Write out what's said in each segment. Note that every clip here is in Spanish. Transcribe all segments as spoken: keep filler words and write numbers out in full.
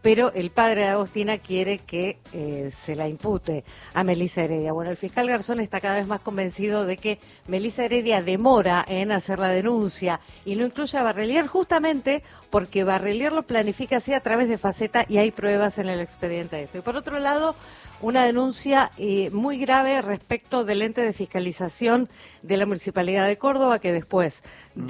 pero el padre de Agostina quiere que eh, se la impute a Melissa Heredia. Bueno, el fiscal Garzón está cada vez más convencido de que Melissa Heredia demora en hacer la denuncia y no incluye a Barrelier justamente porque Barrelier lo planifica así a través de Faceta y hay pruebas en el expediente de esto. Y por otro lado, una denuncia eh, muy grave respecto del ente de fiscalización de la Municipalidad de Córdoba, que después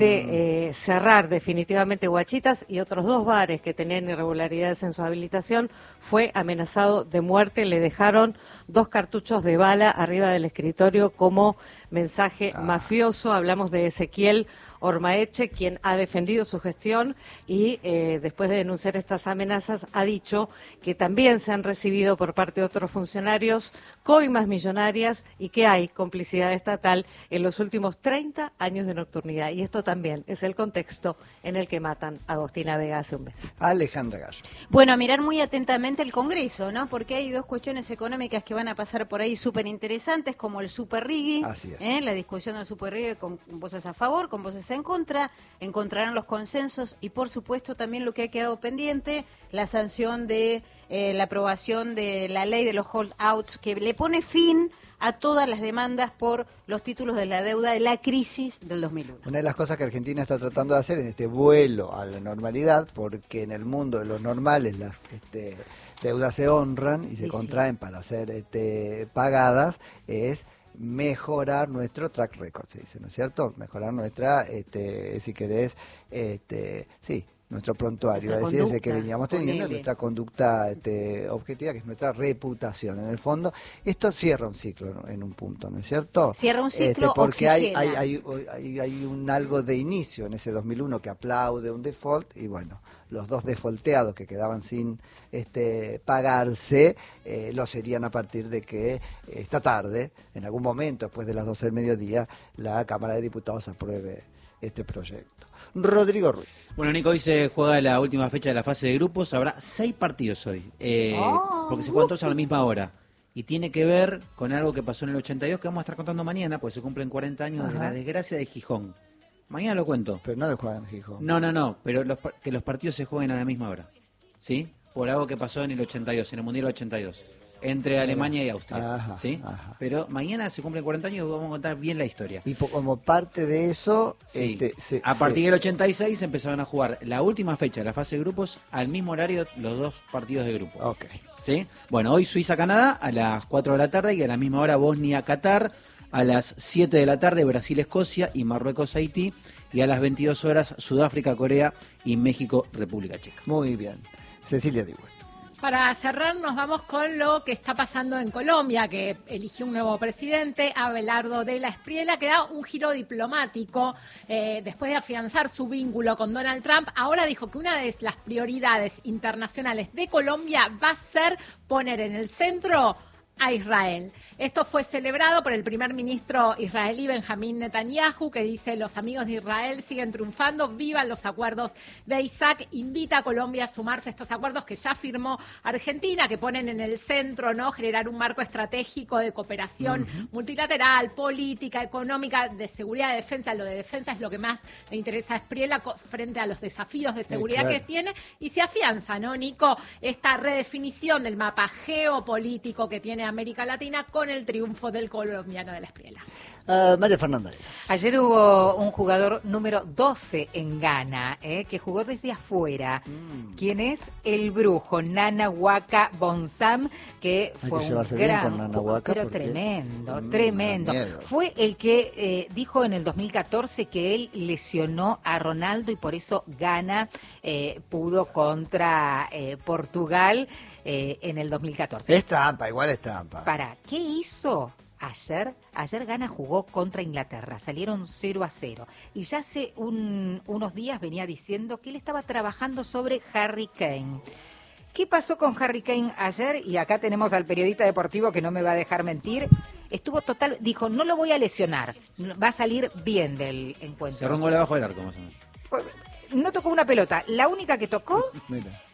de eh, cerrar definitivamente Guachitas y otros dos bares que tenían irregularidades en su habilitación, fue amenazado de muerte. Le dejaron dos cartuchos de bala arriba del escritorio como mensaje ah. mafioso. Hablamos de Ezequiel Ormaeche, quien ha defendido su gestión y eh, después de denunciar estas amenazas ha dicho que también se han recibido por parte de otros funcionarios coimas millonarias y que hay complicidad estatal en los últimos treinta años de nocturnidad. Y esto también es el contexto en el que matan a Agostina Vega hace un mes. Alejandra Gallo. Bueno, a mirar muy atentamente el Congreso, ¿no? Porque hay dos cuestiones económicas que van a pasar por ahí súper interesantes, como el superrigui, ¿eh? La discusión del superrigui con voces a favor, con voces en contra, encontrarán los consensos y por supuesto también lo que ha quedado pendiente, la sanción de eh, la aprobación de la ley de los holdouts que le pone fin a todas las demandas por los títulos de la deuda de la crisis del dos mil uno. Una de las cosas que Argentina está tratando de hacer en este vuelo a la normalidad, porque en el mundo de los normales las este, deudas se honran y se sí, contraen sí. para ser este, pagadas, es mejorar nuestro track record, se dice, ¿no es cierto? Mejorar nuestra, este, si querés, este, sí, nuestro prontuario, es decir, ese que veníamos teniendo, nuestra conducta este, objetiva, que es nuestra reputación. En el fondo, esto cierra un ciclo, ¿no? En un punto, ¿no es cierto? Cierra un ciclo, este, porque hay, hay, hay, hay, hay un algo de inicio en ese dos mil uno que aplaude un default y bueno, los dos defaulteados que quedaban sin este, pagarse, eh, lo serían a partir de que esta tarde, en algún momento, después de las doce del mediodía, la Cámara de Diputados apruebe este proyecto. Rodrigo Ruiz. Bueno, Nico, hoy se juega la última fecha de la fase de grupos. Habrá seis partidos hoy, eh, oh, porque se juegan todos a la misma hora. Y tiene que ver con algo que pasó en el ochenta y dos, que vamos a estar contando mañana, porque se cumplen cuarenta años Ajá. de la desgracia de Gijón. Mañana lo cuento. Pero no de juegan en Gijón. No, no, no, pero los, que los partidos se jueguen a la misma hora. ¿Sí? Por algo que pasó en el ochenta y dos, en el Mundial ochenta y dos. Entre Alemania y Austria, ajá, ¿sí? Ajá. Pero mañana se cumplen cuarenta años y vamos a contar bien la historia. Y como parte de eso... Sí. Este, se, a partir se... del ochenta y seis empezaron a jugar la última fecha de la fase de grupos al mismo horario los dos partidos de grupo. Ok. ¿Sí? Bueno, hoy Suiza-Canadá a las cuatro de la tarde y a la misma hora Bosnia-Qatar, a las siete de la tarde Brasil-Escocia y Marruecos-Haití y a las veintidós horas Sudáfrica-Corea y México-República Checa. Muy bien. Cecilia Dibuel. Para cerrar nos vamos con lo que está pasando en Colombia, que eligió un nuevo presidente, Abelardo de la Espriella, que da un giro diplomático eh, después de afianzar su vínculo con Donald Trump. Ahora dijo que una de las prioridades internacionales de Colombia va a ser poner en el centro a Israel. Esto fue celebrado por el primer ministro israelí Benjamín Netanyahu, que dice: los amigos de Israel siguen triunfando, vivan los acuerdos de Isaac. Invita a Colombia a sumarse a estos acuerdos que ya firmó Argentina, que ponen en el centro, ¿no?, generar un marco estratégico de cooperación uh-huh. multilateral, política, económica, de seguridad, de defensa. Lo de defensa es lo que más le interesa a Espriella frente a los desafíos de seguridad eh, claro. que tiene, y se afianza, ¿no, Nico?, esta redefinición del mapa geopolítico que tiene América Latina con el triunfo del colombiano de la Espriella. Uh, María Fernanda. Ayer hubo un jugador número doce en Ghana, eh, que jugó desde afuera. Mm. ¿Quién es? El brujo Nana Waka Bonsam, que Hay fue que un gran con Nana Waka pero porque... tremendo, mm, tremendo. Fue el que eh, dijo en el dos mil catorce que él lesionó a Ronaldo y por eso Ghana eh, pudo contra eh, Portugal eh, en el dos mil catorce. Es trampa, igual es trampa. Para, ¿qué hizo? Ayer, ayer Ghana jugó contra Inglaterra, salieron cero a cero. Y ya hace un, unos días venía diciendo que él estaba trabajando sobre Harry Kane. ¿Qué pasó con Harry Kane ayer? Y acá tenemos al periodista deportivo que no me va a dejar mentir. Estuvo total, dijo, no lo voy a lesionar, va a salir bien del encuentro. Se arrongó debajo del arco, más o menos. No tocó una pelota, la única que tocó... Mira.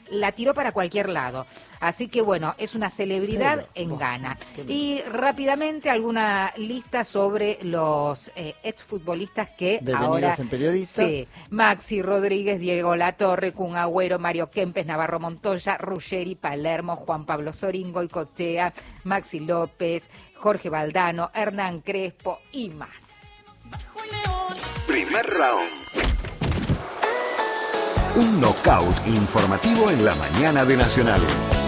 la tiró para cualquier lado. Así que bueno, es una celebridad en Ghana. Y rápidamente alguna lista sobre los eh, exfutbolistas que Devenidos ahora... en periodistas. Sí, Maxi Rodríguez, Diego Latorre, Kun Agüero, Mario Kempes, Navarro Montoya, Ruggeri, Palermo, Juan Pablo Sorín, Goicoechea, Maxi López, Jorge Valdano, Hernán Crespo y más. Primer round. Un knockout informativo en la mañana de Nacional.